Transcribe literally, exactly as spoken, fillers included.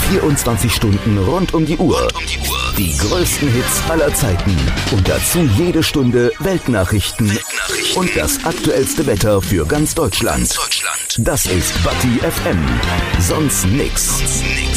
vierundzwanzig Stunden rund um die Uhr. Die größten Hits aller Zeiten. Und dazu jede Stunde Weltnachrichten. Weltnachrichten. Und das aktuellste Wetter für ganz Deutschland. Ganz Deutschland. Das ist Batti F M. Sonst nix. Sonst nix.